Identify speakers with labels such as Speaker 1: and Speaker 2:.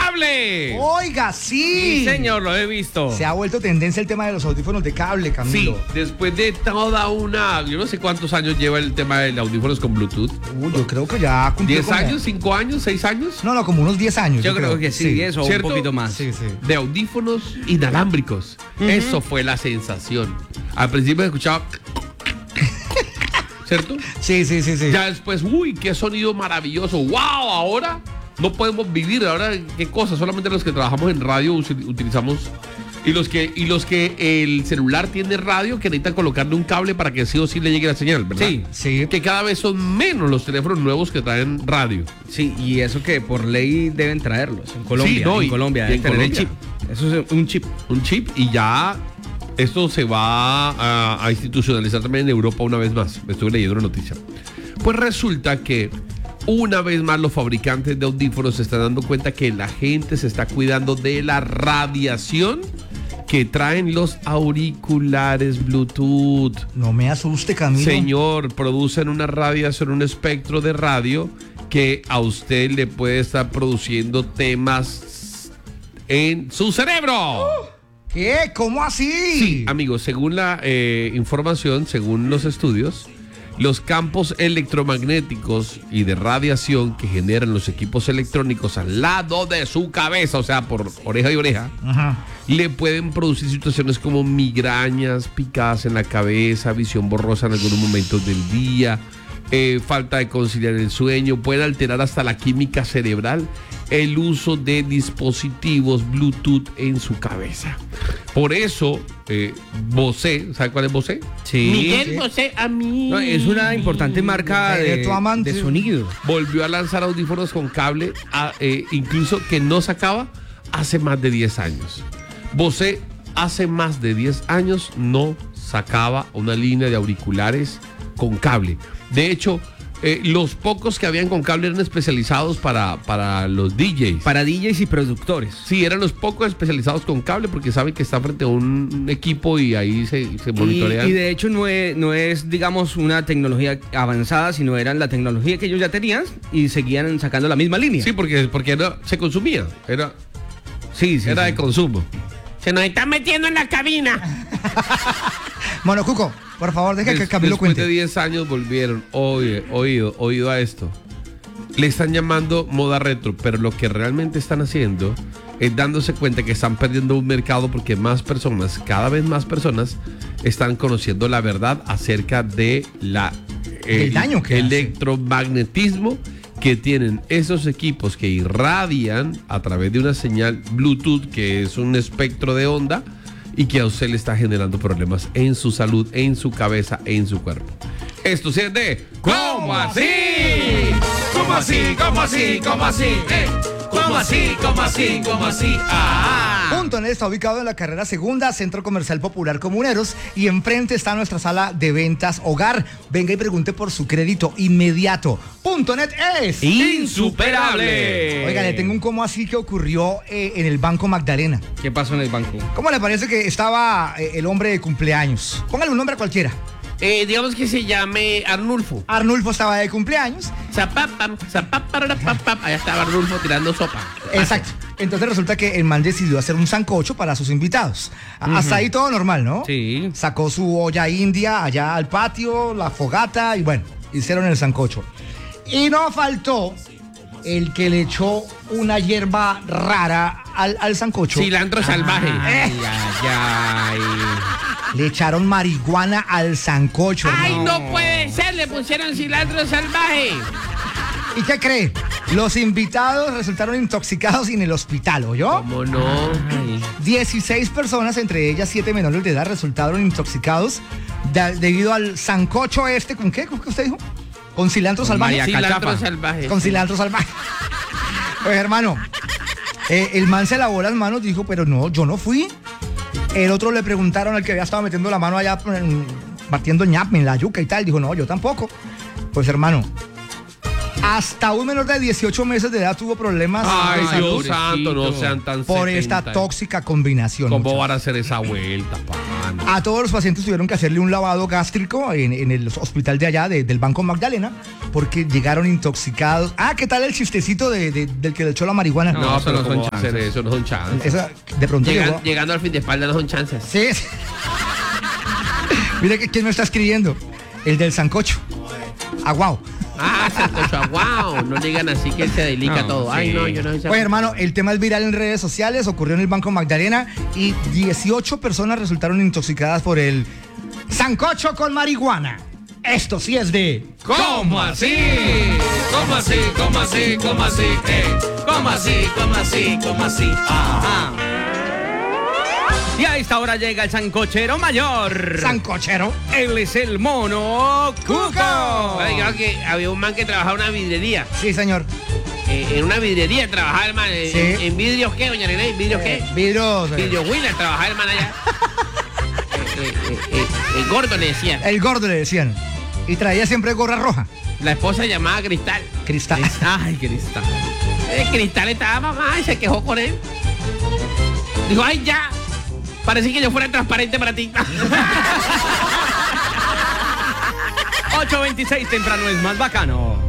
Speaker 1: cable.
Speaker 2: Oiga, sí.
Speaker 1: Sí, señor, lo he visto.
Speaker 2: Se ha vuelto tendencia el tema de los audífonos de cable, Camilo.
Speaker 1: Sí, después de toda una... Yo no sé cuántos años lleva el tema de audífonos con Bluetooth.
Speaker 2: Yo creo que ya cumplió
Speaker 1: ¿10 años? ¿5 años? ¿6 años?
Speaker 2: No, como unos 10 años.
Speaker 3: Yo creo que sí, eso,
Speaker 1: ¿cierto?
Speaker 3: un poquito más.
Speaker 2: Sí.
Speaker 1: De audífonos inalámbricos. Eso fue la sensación. Al principio escuchaba... ¿Cierto?
Speaker 2: Sí.
Speaker 1: Ya después, uy, qué sonido maravilloso. ¡Wow! Ahora no podemos vivir. Ahora, ¿qué cosa? Solamente los que trabajamos en radio utilizamos... Y los que el celular tiene radio, que necesitan colocarle un cable para que sí o sí le llegue la señal, ¿verdad?
Speaker 3: Sí.
Speaker 1: Que cada vez son menos los teléfonos nuevos que traen radio.
Speaker 3: Sí, y eso que por ley deben traerlos. En Colombia,
Speaker 1: Sí, no,
Speaker 3: en Colombia deben tener el chip. Eso es un chip.
Speaker 1: Un chip, y ya esto se va a institucionalizar también en Europa una vez más. Me estuve leyendo una noticia. Pues resulta que una vez más los fabricantes de audífonos se están dando cuenta que la gente se está cuidando de la radiación que traen los auriculares Bluetooth.
Speaker 2: No me asuste, Camilo.
Speaker 1: Señor, producen una radiación, un espectro de radio que a usted le puede estar produciendo temas en su cerebro.
Speaker 2: ¿Qué? ¿Cómo así?
Speaker 1: Sí, amigos, según la información, según los estudios, los campos electromagnéticos y de radiación que generan los equipos electrónicos al lado de su cabeza, o sea, por oreja y oreja, le pueden producir situaciones como migrañas, picadas en la cabeza, visión borrosa en algunos momentos del día, falta de conciliar el sueño, pueden alterar hasta la química cerebral, el uso de dispositivos Bluetooth en su cabeza. Por eso, Bose, ¿sabe cuál es Bose?
Speaker 3: Sí.
Speaker 1: Miguel Bose, a mí.
Speaker 3: No, es una importante marca de sonido.
Speaker 1: Volvió a lanzar audífonos con cable, incluso que no sacaba hace más de 10 años. Bose hace más de 10 años no sacaba una línea de auriculares con cable. De hecho, los pocos que habían con cable eran especializados para los DJs.
Speaker 3: Para DJs y productores.
Speaker 1: Sí, eran los pocos especializados con cable porque saben que está frente a un equipo y ahí se monitorean.
Speaker 3: Y de hecho no es, digamos, una tecnología avanzada, sino era la tecnología que ellos ya tenían y seguían sacando la misma línea.
Speaker 1: Sí, porque se consumía. Era de consumo. Se nos están metiendo en la cabina.
Speaker 2: Bueno, Cuco, por favor, deja que Camilo cuente.
Speaker 1: Después de 10 años volvieron. Oído a esto. Le están llamando moda retro, pero lo que realmente están haciendo es dándose cuenta que están perdiendo un mercado porque cada vez más personas están conociendo la verdad acerca de
Speaker 2: el daño que
Speaker 1: electromagnetismo que tienen esos equipos que irradian a través de una señal Bluetooth, que es un espectro de onda, y que a usted le está generando problemas en su salud, en su cabeza, en su cuerpo. Esto sí es de ¿Cómo así? ¿Cómo así? ¿Cómo así? ¿Cómo así? ¿Cómo así? ¿Cómo así? ¿Cómo así?
Speaker 2: .net está ubicado en la carrera segunda, Centro Comercial Popular Comuneros, y enfrente está nuestra sala de ventas Hogar. Venga y pregunte por su crédito inmediato. .net es
Speaker 1: insuperable.
Speaker 2: Oiga, le tengo un cómo así que ocurrió en el Banco Magdalena.
Speaker 3: ¿Qué pasó en el banco?
Speaker 2: ¿Cómo le parece que estaba el hombre de cumpleaños? Póngale un nombre cualquiera.
Speaker 1: Digamos que se llame Arnulfo.
Speaker 2: Arnulfo estaba de cumpleaños.
Speaker 1: Allá estaba Arnulfo tirando sopa.
Speaker 2: Exacto. Entonces resulta que el man decidió hacer un sancocho para sus invitados. Hasta ahí todo normal, ¿no?
Speaker 3: Sí.
Speaker 2: Sacó su olla india allá al patio, la fogata, y bueno, hicieron el sancocho. Y no faltó el que le echó una hierba rara al sancocho.
Speaker 1: Cilantro salvaje.
Speaker 2: Le echaron marihuana al sancocho.
Speaker 1: ¡Ay, no puede ser! Le pusieron cilantro salvaje.
Speaker 2: ¿Y qué cree? Los invitados resultaron intoxicados y en el hospital, ¿oyó?
Speaker 1: ¿Cómo no?
Speaker 2: 16 personas, entre ellas 7 menores de edad, resultaron intoxicados debido al sancocho ¿con qué? ¿Cómo que usted dijo? Con cilantro salvaje.
Speaker 1: Cilantro salvaje.
Speaker 2: Con cilantro salvaje. Pues hermano, el man se lavó las manos, dijo, pero no, yo no fui. El otro le preguntaron al que había estado metiendo la mano allá, partiendo ñap en la yuca y tal, dijo, no, yo tampoco. Pues hermano, hasta un menor de 18 meses de edad tuvo problemas.
Speaker 1: Ay, Dios santo, no sean tan
Speaker 2: por esta tóxica combinación.
Speaker 1: ¿Cómo van a hacer esa vuelta, pana? trabajando.
Speaker 2: A todos los pacientes tuvieron que hacerle un lavado gástrico en el hospital de allá, del Banco Magdalena, porque llegaron intoxicados. Ah, ¿qué tal el chistecito del que le echó la marihuana?
Speaker 1: No,
Speaker 3: eso
Speaker 1: pero
Speaker 3: no son
Speaker 1: ¿cómo va a hacer
Speaker 3: chances.
Speaker 1: eso? No son chances.
Speaker 2: Esa, de pronto llegó.
Speaker 1: Llegando al fin de espalda no son chances.
Speaker 2: Sí. Mire quién me está escribiendo. El del sancocho. Aguao.
Speaker 1: Ah, sancocho, wow. No digan así que se delica
Speaker 3: No,
Speaker 1: todo. Ay,
Speaker 3: sí.
Speaker 1: no, yo no sé.
Speaker 2: Oye, hermano, el tema es viral en redes sociales, ocurrió en el Banco Magdalena y 18 personas resultaron intoxicadas por el sancocho con marihuana. Esto sí es de...
Speaker 1: ¿Cómo así? ¿Cómo así? ¿Cómo así? ¿Cómo así?
Speaker 3: ¿Cómo así? ¿Cómo así? ¿Cómo así? Ajá. Y a esta hora llega el sancochero mayor.
Speaker 2: Sancochero.
Speaker 3: Él es el mono Cuco.
Speaker 1: Oye, creo que había un man que trabajaba en una vidrería.
Speaker 2: Sí, señor.
Speaker 1: En una vidrería trabajaba el man.
Speaker 2: Sí.
Speaker 1: ¿En vidrios qué, doña René? ¿Vidrios qué?
Speaker 2: Vidrios.
Speaker 1: Vidrio Wheeler trabajaba el man allá. El gordo le decían.
Speaker 2: El gordo le decían. Y traía siempre gorra roja.
Speaker 1: La esposa llamaba Cristal.
Speaker 2: Cristal.
Speaker 3: Ay, Cristo.
Speaker 1: Cristal estaba mamá y se quejó con él. Dijo, ay, ya. Parecía que yo fuera transparente para ti.
Speaker 3: 8:26 temprano es más bacano.